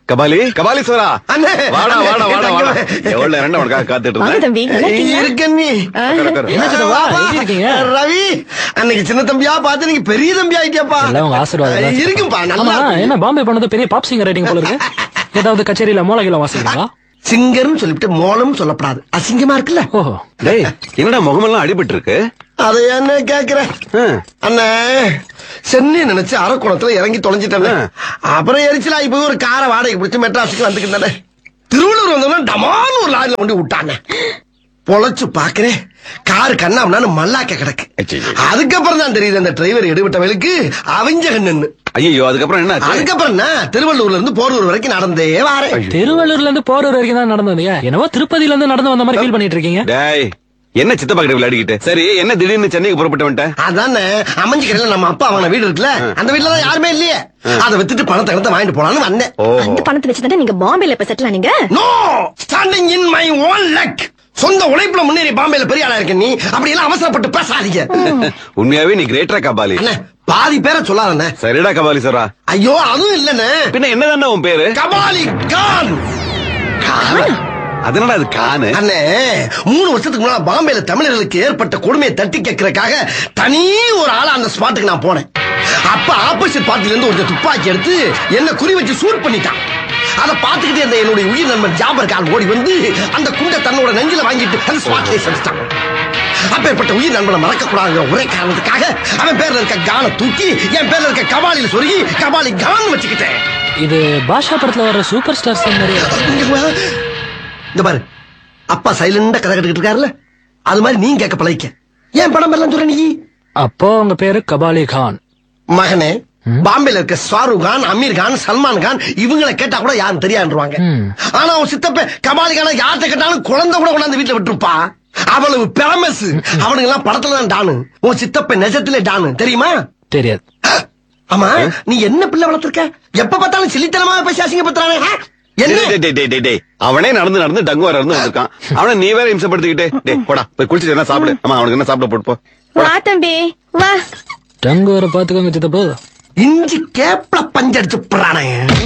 கபாலி கபாலீஸ்வரா அண்ணே, வாடா அண்ணே, வாடா வாடா வாடா எவ்வளவு நேரம் உனக்காக காத்துட்டு வாங்க இருந்தேன். தம்பி, நல்லா இருக்கீங்களா? இருக்கேன் நீ. என்ன சித்தப்பா, எப்படி இருக்கீங்க? ரவி அன்னைக்கு சின்ன தம்பியா பார்த்து நீங்க பெரிய தம்பி ஆயிட்டியாப்பா. எல்லாம் உங்க ஆசீர்வாதம் தான். இருக்கும்பா ஆமா, நல்லா என்ன பாம்பே பண்ணது பெரிய பாப் சிங்கர் ரைட்டிங் போல இருக்கு. ஏதாவது கச்சேரியில மோளகில வாசிக்கிறீங்களா? சிங்கர்னு சொல்லிட்டு மோளம் சொல்லப்படாது, அசிங்கமா இருக்குல்ல. ஓஹோ, டேய் என்னடா முகமெல்லாம் அடிபட்டு இருக்கு. அதை என்ன கேக்குற அண்ணே, சென்னை நினைச்சு அரக்குணத்துல இறங்கி தொலைஞ்சிட்டேன். அப்புறம் எரிச்சலாகி போய் ஒரு காரை வாடகை பிடிச்சு மெட்ராஸுக்கு வந்துக்கிட்டே திருவள்ளூர் வந்தோம்னா டமான்னு ஒரு லாரில கொண்டு விட்டாங்க. பொழைச்சு பாக்குறேன், காரு கண்ணாமண்ணு மல்லாக்க கிடக்கு. அதுக்கப்புறம் தான் தெரியுது அந்த டிரைவர் எடுபட்டவளுக்கு அவிஞ்ச கண்ணு. ஐயோ அதுக்கப்புறம் என்ன ஆச்சு? அதுக்கப்புறம் என்ன, திருவள்ளூர்ல இருந்து போரூர் வரைக்கும் நடந்தே வாரேன். திருவள்ளூர்ல இருந்து போரூர் வரைக்கும் தான் நடந்து வந்தீங்க. என்னவோ திருப்பதியில இருந்து நடந்து வந்த மாதிரி ஃபீல் பண்ணிட்டு இருக்கீங்க. டேய் என்ன சித்தப்பா கிட்ட விளையாடிக்கிட்டு. சரி என்ன திடீர்னு சென்னைக்கு புறப்பட்டு வந்துட்டேன். அதானே அமைஞ்சு கடையில நம்ம அப்பா அவன வீடு இருக்குல்ல, அந்த வீட்டுல தான் யாருமே இல்லையே. அதை வித்துட்டு பணத்தை கணத்தை வாங்கிட்டு போலான்னு வந்தேன். அந்த பணத்தை வச்சுதான் நீங்க பாம்பேல இப்ப settle ஆனீங்க. No standing in my own luck. சொந்த உழைப்புல முன்னேறி பாம்பேல பெரிய ஆளா இருக்க நீ அப்படி எல்லாம் அவசரப்பட்டு பேசாதீங்க. உண்மையாவே நீ கிரேட்டரா கபாலி. அண்ணே, பாதி பேரை சொல்லாதண்ணே. சரிடா கபாலீஸ்வரா. ஐயோ அதுவும் இல்லண்ணே, பின்ன என்னதான்டா உன் பேரு? கபாலி கான். அதனால அது கானு. அண்ணே, 3 வருஷத்துக்கு முன்னால பாம்பேல தமிழர்களுக்கு ஏற்பட்ட கொடுமையை தட்டி கேட்கறதுக்காக தனி ஒரு ஆளா அந்த ஸ்பாட்டுக்கு நான் போனேன். அப்ப ஆப்போசிட் பார்ட்டில இருந்து ஒரு துப்பாக்கி எடுத்து என்ன குறி வச்சு சூட் பண்ணிட்டான். அதை பார்த்துக்கிட்டே அந்த என்னுடைய உயிர் நண்பன் ஜாபர் கான் ஓடி வந்து அந்த குண்டை தன்னோட நெஞ்சில வாங்கிட்டு அந்த ஸ்பாட்ல செலுத்தான். அப்பேற்பட்ட உயிர் நண்பனை மறக்க கூடாது ஒரே காரணத்துக்காக அவன் பேர்ல இருக்க கானை தூக்கி என் பேர்ல இருக்க கபாலில சொருகி கபாலி கான் வச்சுக்கிட்டேன். இது பாஷா படத்துல வர சூப்பர் ஸ்டார் சீன் மாதிரி. இந்த பாரு, அப்பா சைலண்டா கதை கட்டுக்கிட்டு இருக்காருல்ல, அது மாதிரி நீ கேட்க பழகிக்க. ஏன் படம் எல்லாம் சொல்ற நீ? அப்போ உங்க பேரு கபாலி கான். மகனே, பாம்பேல இருக்க ஷாருக் கான், அமீர் கான், சல்மான் கான் இவங்களை கேட்டா கூட யாரும் தெரியாதுவாங்க. ஆனா அவன் சித்தப்ப கபாலி கான யார்கிட்ட கேட்டாலும் குழந்தை கூட கொண்டாந்து வீட்டுல விட்டுருப்பா. அவ்வளவு பேமஸ். அவனுங்க எல்லாம் படத்துல தான் டானு. உன் சித்தப்ப நெஜத்திலே டானு தெரியுமா? தெரியாது. ஆமா, நீ என்ன பிள்ளை வளர்த்திருக்க? எப்ப பார்த்தாலும் சிலித்தனமா பேசி அசிங்கப்படுத்துறானே. அவனே நடந்து நடந்து டங்குவார இருந்து வந்திருக்கான். அவனை நீ வேற இம்சப்படுத்திக்கிட்டே. போடா போய் குளிச்சுட்டு என்ன சாப்பிடு. ஆமா அவனுக்கு என்ன சாப்பிட போட்டு போ. வா தம்பி வா. டங்கு வர பாத்துக்கோங்க சித்தப்போ. இஞ்சி கேப்ல பஞ்சடிச்சு போறானே.